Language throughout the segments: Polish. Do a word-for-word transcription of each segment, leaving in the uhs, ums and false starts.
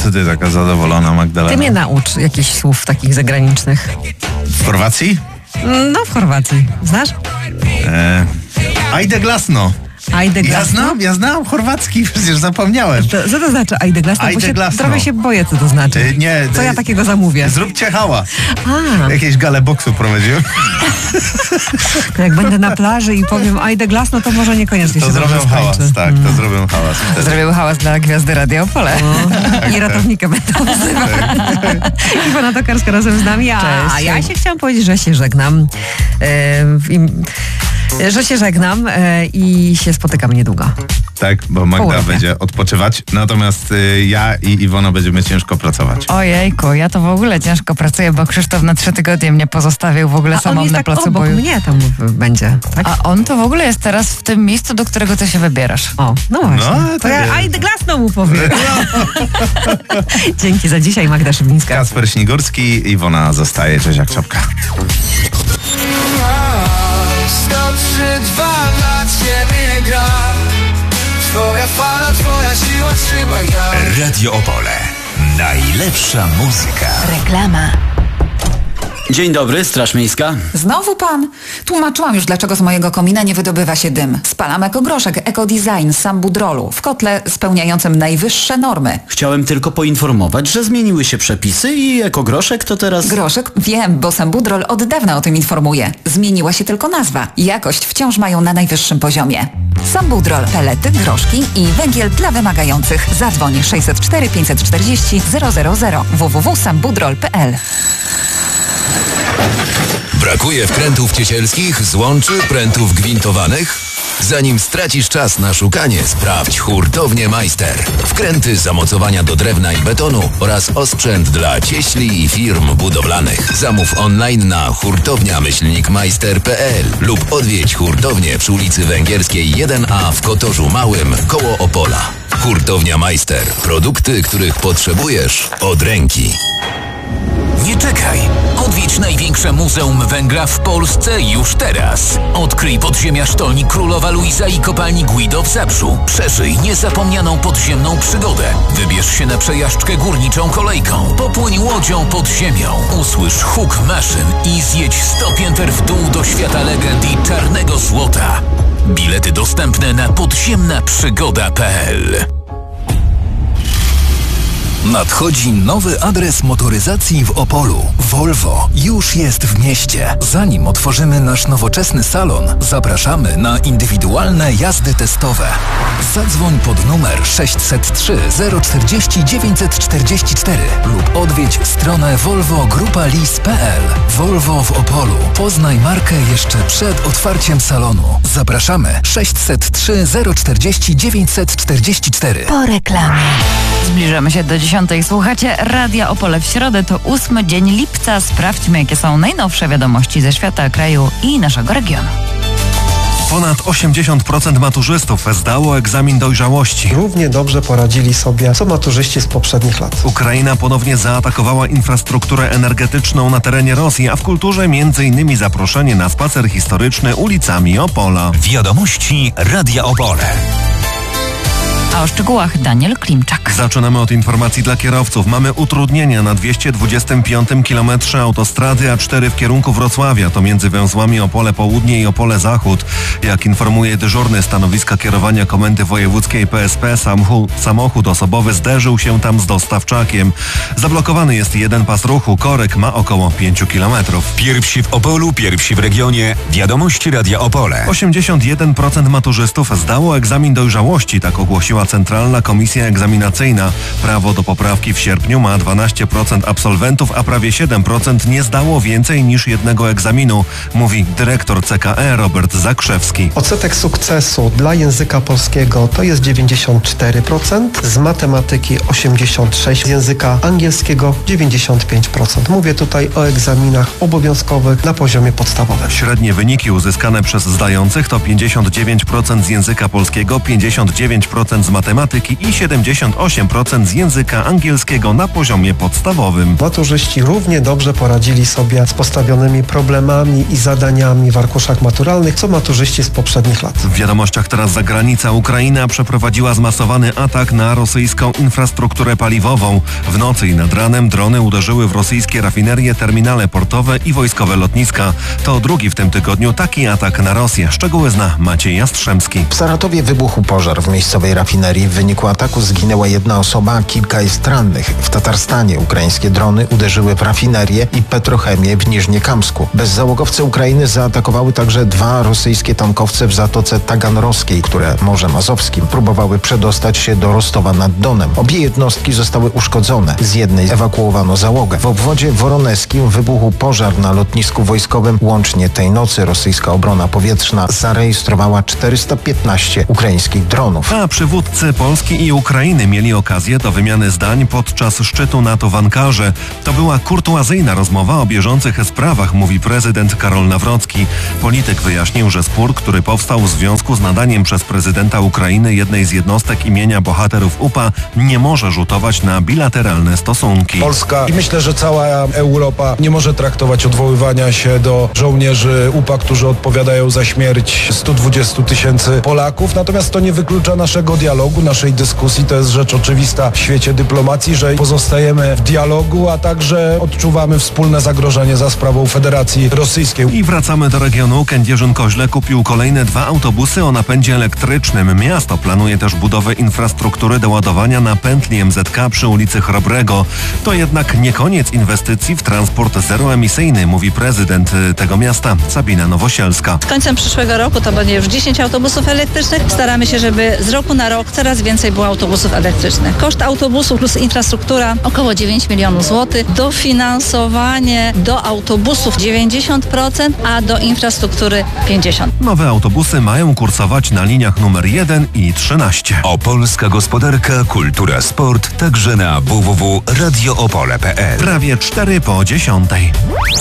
co ty taka zadowolona, Magdalena? Ty mnie naucz jakichś słów takich zagranicznych. W Chorwacji? No, w Chorwacji. Znasz? E, Ajde glasno. Ajde glasno? Ja znam, ja znam chorwacki, przecież zapomniałem. To, co to znaczy ajde glasno? Ajde Bo się, glasno. trochę się boję, co to znaczy. E, nie. Co e, ja takiego zamówię? Zróbcie hałas. A, Jakieś gale boksu prowadziłem. to jak będę na plaży i powiem ajde glasno, to może niekoniecznie To się dobrze zrobią hałas, skończy. tak, to zrobią hałas. wtedy. Zrobił hałas dla Gwiazdy Radio Opole. I ratownika będę wzywać. Iwona Tokarska razem z nami. A, Cześć. a ja się chciałam powiedzieć, że się żegnam. E, w im, że się żegnam e, i się spotykam niedługo. Tak, bo Magda Połowę. będzie odpoczywać, natomiast y, ja i Iwona będziemy ciężko pracować. Ojejku, ja to w ogóle ciężko pracuję, bo Krzysztof na trzy tygodnie mnie pozostawił w ogóle A on samą jest na tak placu obok boju. mnie tam będzie. Tak? A on to w ogóle jest teraz w tym miejscu, do którego ty się wybierasz. O, no właśnie. No, to tak ja jest. ajde glasno mu powiem. Dzięki za dzisiaj, Magda Szybińska. Kacper Śnigurski, Iwona zostaje, cześć jak czapka. sto trzy dwa dla ciebie gra. Twoja fala, twoja siła, trzymaj ja. Radio Opole. Najlepsza muzyka. Reklama. Dzień dobry, Straż Miejska. Znowu pan? Tłumaczyłam już, dlaczego z mojego komina nie wydobywa się dym. Spalam ekogroszek, ekodesign z Sambudrolu w kotle spełniającym najwyższe normy. Chciałem tylko poinformować, że zmieniły się przepisy i ekogroszek to teraz... Groszek? Wiem, bo Sambudrol od dawna o tym informuje. Zmieniła się tylko nazwa. Jakość wciąż mają na najwyższym poziomie. Sambudrol, pelety, groszki i węgiel dla wymagających. Zadzwoń sześćset cztery pięćset czterdzieści zero zero zero w w w kropka sambudrol kropka p l. Brakuje wkrętów ciesielskich, złączy, prętów gwintowanych? Zanim stracisz czas na szukanie, sprawdź Hurtownię Majster. Wkręty, zamocowania do drewna i betonu oraz osprzęt dla cieśli i firm budowlanych. Zamów online na hurtownia myślnik majster kropka p l lub odwiedź hurtownię przy ulicy Węgierskiej jeden a w Kotorzu Małym koło Opola. Hurtownia Majster. Produkty, których potrzebujesz od ręki. Nie czekaj! Odwiedź największe muzeum węgla w Polsce już teraz. Odkryj podziemia sztolni Królowa Luiza i kopalni Guido w Zabrzu. Przeżyj niezapomnianą podziemną przygodę. Wybierz się na przejażdżkę górniczą kolejką. Popłyń łodzią pod ziemią. Usłysz huk maszyn i zjedź sto pięter w dół do świata legend i czarnego złota. Bilety dostępne na podziemna przygoda kropka p l. Nadchodzi nowy adres motoryzacji w Opolu. Volvo już jest w mieście. Zanim otworzymy nasz nowoczesny salon, zapraszamy na indywidualne jazdy testowe. Zadzwoń pod numer sześćset trzy zero czterdzieści dziewięćset czterdzieści cztery lub odwiedź stronę volvo grupa lis kropka p l. Volvo w Opolu. Poznaj markę jeszcze przed otwarciem salonu. Zapraszamy sześćset trzy zero czterdzieści dziewięćset czterdzieści cztery. Po reklamie. Zbliżamy się do dziesiątej. Słuchacie Radia Opole w środę. To ósmy dzień lipca. Sprawdźmy, jakie są najnowsze wiadomości ze świata, kraju i naszego regionu. Ponad osiemdziesiąt procent maturzystów zdało egzamin dojrzałości. Równie dobrze poradzili sobie co maturzyści z poprzednich lat. Ukraina ponownie zaatakowała infrastrukturę energetyczną na terenie Rosji, a w kulturze między innymi zaproszenie na spacer historyczny ulicami Opola. Wiadomości Radia Opole. A o szczegółach Daniel Klimczak. Zaczynamy od informacji dla kierowców. Mamy utrudnienia na dwieście dwudziestym piątym kilometrze autostrady A cztery w kierunku Wrocławia. To między węzłami Opole Południe i Opole Zachód. Jak informuje dyżurny stanowiska kierowania Komendy Wojewódzkiej P S P, samochód, samochód osobowy zderzył się tam z dostawczakiem. Zablokowany jest jeden pas ruchu. Korek ma około pięć kilometrów. Pierwsi w Opolu, pierwsi w regionie. Wiadomości Radia Opole. osiemdziesiąt jeden procent maturzystów zdało egzamin dojrzałości, tak ogłosiła Centralna Komisja Egzaminacyjna. Prawo do poprawki w sierpniu ma dwanaście procent absolwentów, a prawie siedem procent nie zdało więcej niż jednego egzaminu, mówi dyrektor C K E Robert Zakrzewski. Odsetek sukcesu dla języka polskiego to jest dziewięćdziesiąt cztery procent, z matematyki osiemdziesiąt sześć procent, z języka angielskiego dziewięćdziesiąt pięć procent. Mówię tutaj o egzaminach obowiązkowych na poziomie podstawowym. Średnie wyniki uzyskane przez zdających to pięćdziesiąt dziewięć procent z języka polskiego, pięćdziesiąt dziewięć procent z matematyki i siedemdziesiąt osiem procent z języka angielskiego na poziomie podstawowym. Maturzyści równie dobrze poradzili sobie z postawionymi problemami i zadaniami w arkuszach maturalnych, co maturzyści z poprzednich lat. W wiadomościach teraz zagranica. Ukraina przeprowadziła zmasowany atak na rosyjską infrastrukturę paliwową. W nocy i nad ranem drony uderzyły w rosyjskie rafinerie, terminale portowe i wojskowe lotniska. To drugi w tym tygodniu taki atak na Rosję. Szczegóły zna Maciej Jastrzębski. W Saratowie wybuchł pożar w miejscowej rafinerii. W wyniku ataku zginęła jedna osoba, a kilka jest rannych. W Tatarstanie ukraińskie drony uderzyły w rafinerię i petrochemię w Niżniekamsku. Bezzałogowce Ukrainy zaatakowały także dwa rosyjskie tankowce w Zatoce Taganrowskiej, które Morzem Azowskim próbowały przedostać się do Rostowa nad Donem. Obie jednostki zostały uszkodzone. Z jednej ewakuowano załogę. W obwodzie woroneskim wybuchł pożar na lotnisku wojskowym. Łącznie tej nocy rosyjska obrona powietrzna zarejestrowała czterysta piętnaście ukraińskich dronów. A przywódcy Polski i Ukrainy mieli okazję do wymiany zdań podczas szczytu NATO w Ankarze. To była kurtuazyjna rozmowa o bieżących sprawach, mówi prezydent Karol Nawrocki. Polityk wyjaśnił, że spór, który powstał w związku z nadaniem przez prezydenta Ukrainy jednej z jednostek imienia bohaterów U P A, nie może rzutować na bilateralne stosunki. Polska i myślę, że cała Europa nie może traktować odwoływania się do żołnierzy U P A, którzy odpowiadają za śmierć stu dwudziestu tysięcy Polaków. Natomiast to nie wyklucza naszego dialogu, naszej dyskusji. To jest rzecz oczywista w świecie dyplomacji, że pozostajemy w dialogu, a także odczuwamy wspólne zagrożenie za sprawą Federacji Rosyjskiej. I wracamy do regionu. Kędzierzyn-Koźle kupił kolejne dwa autobusy o napędzie elektrycznym. Miasto planuje też budowę infrastruktury do ładowania na pętli M Z K przy ulicy Chrobrego. To jednak nie koniec inwestycji w transport zeroemisyjny, mówi prezydent tego miasta, Sabina Nowosielska. Z końcem przyszłego roku to będzie już dziesięć autobusów elektrycznych. Staramy się, żeby z roku na rok coraz więcej było autobusów elektrycznych. Koszt autobusu plus infrastruktura około dziewięć milionów złotych. Dofinansowanie do autobusów dziewięćdziesiąt procent, a do infrastruktury pięćdziesiąt procent. Nowe autobusy mają kursować na liniach numer jeden i trzynaście. Opolska gospodarka, kultura, sport, także na w w w kropka radio opole kropka p l. Prawie cztery po dziesiątej.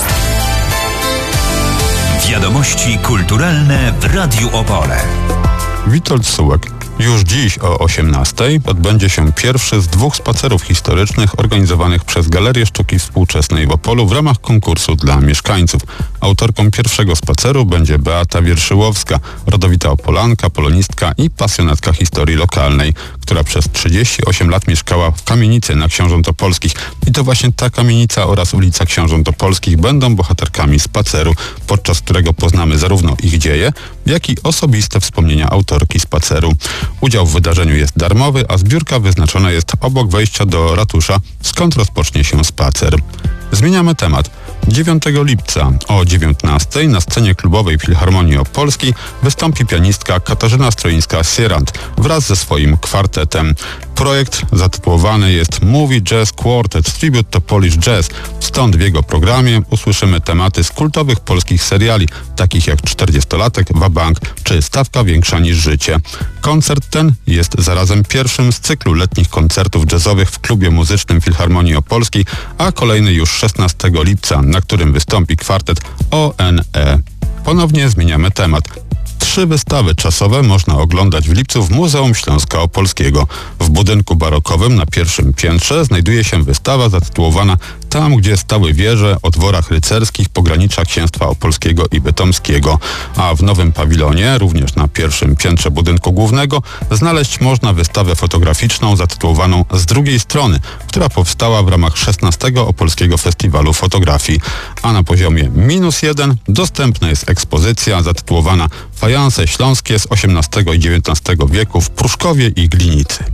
Wiadomości kulturalne w Radiu Opole. Witold Sułek. Już dziś o osiemnastej odbędzie się pierwszy z dwóch spacerów historycznych organizowanych przez Galerię Sztuki Współczesnej w Opolu w ramach konkursu dla mieszkańców. Autorką pierwszego spaceru będzie Beata Wierszyłowska, rodowita Opolanka, polonistka i pasjonatka historii lokalnej, która przez trzydzieści osiem lat mieszkała w kamienicy na Książąt Opolskich. I to właśnie ta kamienica oraz ulica Książąt Opolskich będą bohaterkami spaceru, podczas którego poznamy zarówno ich dzieje, jak i osobiste wspomnienia autorki spaceru. Udział w wydarzeniu jest darmowy, a zbiórka wyznaczona jest obok wejścia do ratusza, skąd rozpocznie się spacer. Zmieniamy temat. dziewiątego lipca o dziewiętnastej na scenie klubowej Filharmonii Opolskiej wystąpi pianistka Katarzyna Stroińska-Sierant wraz ze swoim kwartetem. Projekt zatytułowany jest Movie Jazz Quartet Tribute to Polish Jazz. Stąd w jego programie usłyszymy tematy z kultowych polskich seriali, takich jak czterdziestolatek, Wabank czy Stawka większa niż życie. Koncert ten jest zarazem pierwszym z cyklu letnich koncertów jazzowych w klubie muzycznym Filharmonii Opolskiej, a kolejny już szesnastego lipca, na którym wystąpi kwartet O N E. Ponownie zmieniamy temat. Trzy wystawy czasowe można oglądać w lipcu w Muzeum Śląska Opolskiego. W budynku barokowym na pierwszym piętrze znajduje się wystawa zatytułowana Tam, gdzie stały wieże o dworach rycerskich pogranicza księstwa opolskiego i bytomskiego. A w nowym pawilonie, również na pierwszym piętrze budynku głównego, znaleźć można wystawę fotograficzną zatytułowaną Z drugiej strony, która powstała w ramach szesnastego Opolskiego Festiwalu Fotografii. A na poziomie minus jeden dostępna jest ekspozycja zatytułowana Fajanse śląskie z osiemnastego i dziewiętnastego wieku w Pruszkowie i Glinicy.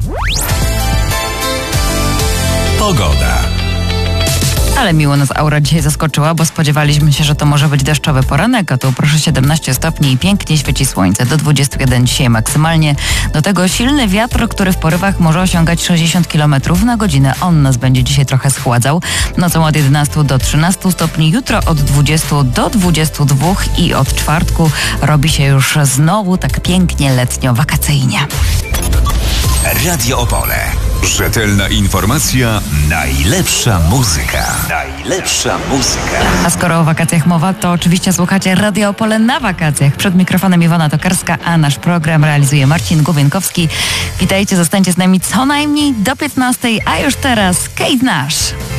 Pogoda. Ale miło nas aura dzisiaj zaskoczyła, bo spodziewaliśmy się, że to może być deszczowy poranek, a tu proszę siedemnaście stopni i pięknie świeci słońce. Do dwudziestu jeden dzisiaj maksymalnie. Do tego silny wiatr, który w porywach może osiągać sześćdziesiąt kilometrów na godzinę. On nas będzie dzisiaj trochę schładzał. Nocą od jedenastu do trzynastu stopni, jutro od dwudziestu do dwudziestu dwóch i od czwartku robi się już znowu tak pięknie letnio, wakacyjnie. Radio Opole. Rzetelna informacja, najlepsza muzyka. Najlepsza muzyka. A skoro o wakacjach mowa, to oczywiście słuchacie Radio Opole na wakacjach. Przed mikrofonem Iwona Tokarska, a nasz program realizuje Marcin Głowienkowski. Witajcie, zostańcie z nami co najmniej do piętnastej, a już teraz Kate Nash.